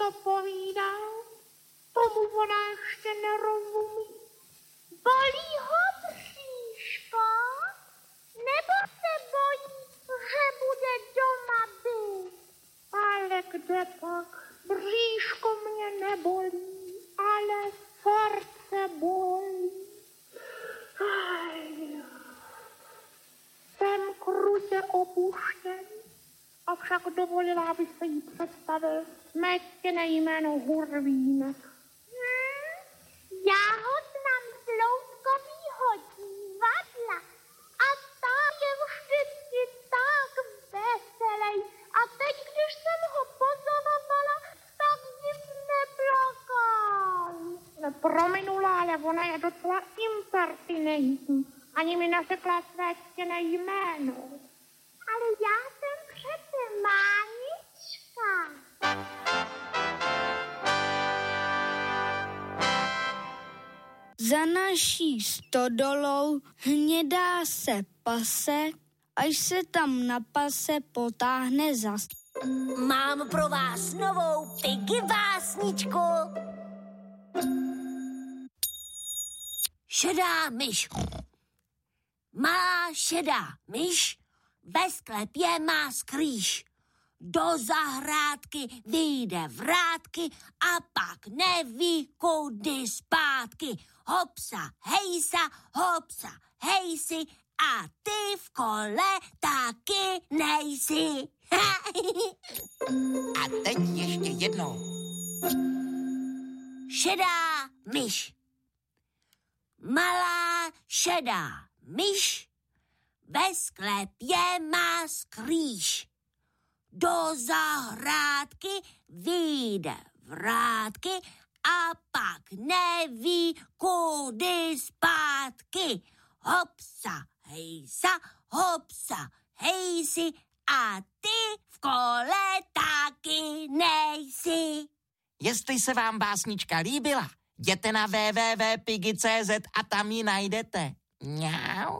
co povídal, tomu ona ještě nerozumí. Bolí ho bříško? Nebo se bojí, že bude doma být? Ale kde pak? Bříško mě nebolí, ale srdce bolí. Jsem krutě opuštěn, avšak dovolila, aby se jí představil směštěné jméno Hurvínek. Já ho znám z loutkovýho divadla a tam je vždycky tak veselý. A teď, když jsem ho pozorovala, tak nic neplakal. Prominula, ale ona je docela impertinentní. Ani mi neřekla své ctěné jméno. Ale já jsem přece Mánička. Za naší stodolou hnědá se pase, až se tam na pase potáhne zas. Mám pro vás novou Piggy básničku. Šedá myš. Malá šedá myš ve sklepě má skrýš. Do zahrádky vyjde vrátky a pak neví, kudy zpátky. Hopsa, hejsi a ty v kole taky nejsi. A teď ještě jednou. Šedá myš. Malá šedá myš ve sklepě má skrýš. Do zahrádky vyjde vrátky a pak neví, kudy zpátky. Hopsa, hejsi a ty v kole taky nejsi. Jestli se vám básnička líbila, jděte na www.piggy.cz a tam ji najdete. Mňau.